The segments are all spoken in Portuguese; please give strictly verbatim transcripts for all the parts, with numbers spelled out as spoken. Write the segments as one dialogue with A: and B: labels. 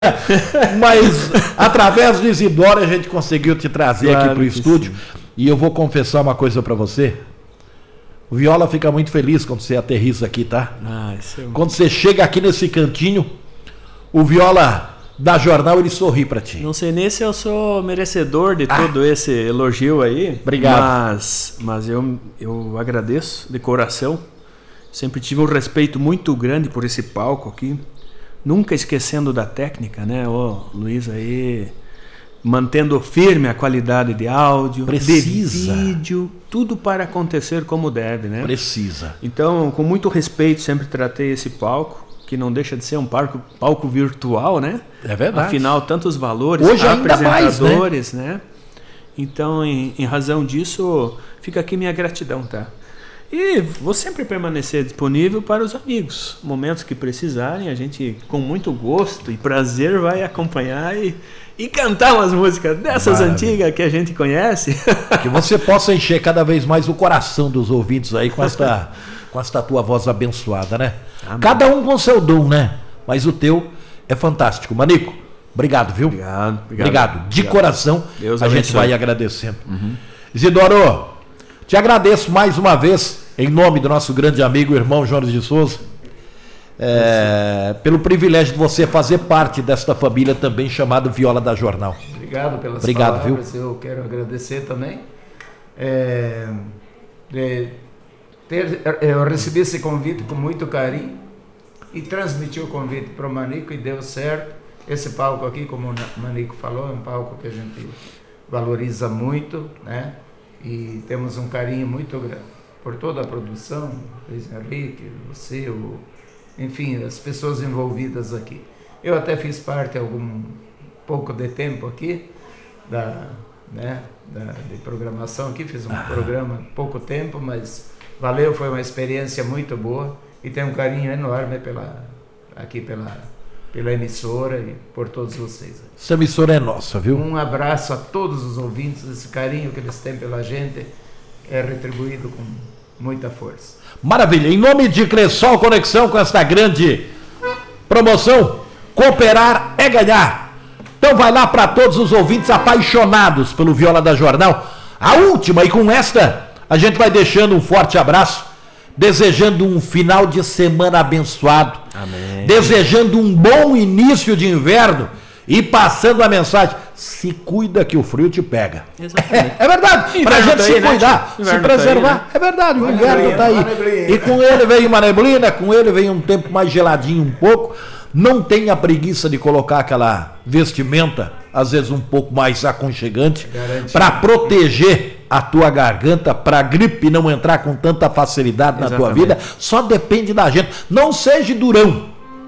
A: Mas através do Isidoro a gente conseguiu te trazer claro aqui para o estúdio. Sim. E eu vou confessar uma coisa para você. O Viola fica muito feliz quando você aterriza aqui, tá? Ah, isso é... Quando você chega aqui nesse cantinho, o Viola da Jornal, ele sorri para ti.
B: Não sei nem se eu sou merecedor de ah. todo esse elogio aí.
A: Obrigado.
B: Mas, mas eu, eu agradeço de coração. Sempre tive um respeito muito grande por esse palco aqui. Nunca esquecendo da técnica, né? Ô, Luiz aí... mantendo firme a qualidade de áudio,
A: Precisa.
B: de vídeo, tudo para acontecer como deve, né?
A: Precisa.
B: Então, com muito respeito, sempre tratei esse palco, que não deixa de ser um palco, palco virtual, né?
A: É verdade.
B: Afinal, tantos valores,
A: hoje
B: apresentadores,
A: ainda mais, né?
B: né? Então, em, em razão disso, fica aqui minha gratidão, tá? E vou sempre permanecer disponível para os amigos. Momentos que precisarem, a gente, com muito gosto e prazer, vai acompanhar e, e cantar umas músicas dessas Maravilha. Antigas que a gente conhece.
A: Que você possa encher cada vez mais o coração dos ouvintes aí com esta, com esta tua voz abençoada, né? Amém. Cada um com seu dom, né? Mas o teu é fantástico. Manico, obrigado, viu?
B: Obrigado. Obrigado.
A: obrigado. De obrigado. Coração,
B: Deus
A: a
B: abençoe.
A: Gente vai agradecendo. Uhum. Isidoro, te agradeço mais uma vez, em nome do nosso grande amigo, irmão Jones de Souza, é, pelo privilégio de você fazer parte desta família também chamada Viola da Jornal.
C: Obrigado pelas
A: Obrigado,
C: palavras,
A: viu?
C: Eu quero agradecer também. É, de ter, eu recebi esse convite com muito carinho e transmiti o convite para o Manico e deu certo. Esse palco aqui, como o Manico falou, é um palco que a gente valoriza muito, né? E temos um carinho muito grande por toda a produção, Luiz Henrique, você, o, enfim, as pessoas envolvidas aqui. Eu até fiz parte algum pouco de tempo aqui da, né, da de programação aqui, fiz um ah. programa pouco tempo, mas valeu, foi uma experiência muito boa e tenho um carinho enorme pela aqui pela pela emissora e por todos vocês.
A: Essa emissora é nossa, viu?
C: Um abraço a todos os ouvintes, esse carinho que eles têm pela gente é retribuído com muita força.
A: Maravilha, em nome de Cressol Conexão com esta grande promoção, cooperar é ganhar. Então vai lá para todos os ouvintes apaixonados pelo Viola da Jornal, a última, e com esta a gente vai deixando um forte abraço, desejando um final de semana abençoado.
B: Amém.
A: Desejando um bom início de inverno e passando a mensagem: se cuida que o frio te pega.
B: Exatamente.
A: É, é verdade, pra gente tá se aí, cuidar, né? Se preservar, tá aí, né? É verdade, o inverno está aí. E com ele vem uma neblina, com ele vem um tempo mais geladinho um pouco. Não tenha preguiça de colocar aquela vestimenta, às vezes um pouco mais aconchegante, para proteger a tua garganta, para a gripe não entrar com tanta facilidade Exatamente. Na tua vida. Só depende da gente. Não seja durão,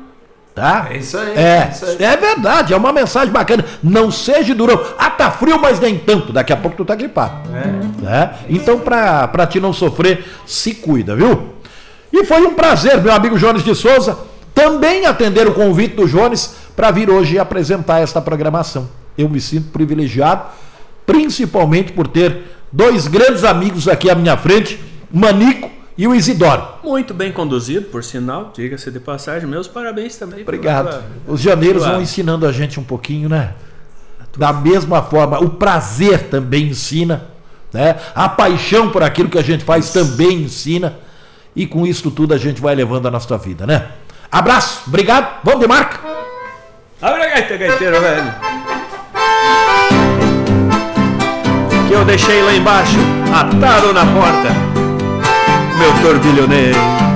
A: tá?
C: É isso aí.
A: É, é, isso aí. É verdade, é uma mensagem bacana. Não seja durão. Ah, tá frio, mas nem tanto. Daqui a pouco tu tá gripado. É. É? Então, para para te não sofrer, se cuida, viu? E foi um prazer, meu amigo Jones de Souza, também atender o convite do Jones para vir hoje apresentar esta programação. Eu me sinto privilegiado, principalmente por ter dois grandes amigos aqui à minha frente, Manico e o Isidoro.
B: Muito bem conduzido, por sinal, diga-se de passagem. Meus parabéns também.
A: Obrigado. Pela... Os janeiros vão ensinando a gente um pouquinho, né? Da mesma forma, o prazer também ensina, né? A paixão por aquilo que a gente faz também ensina. E com isso tudo a gente vai levando a nossa vida, né? Abraço, obrigado, vamos de marca.
B: Abre a gaita, gaiteiro, velho. Que eu deixei lá embaixo, atado na porta, meu turbilhoneiro.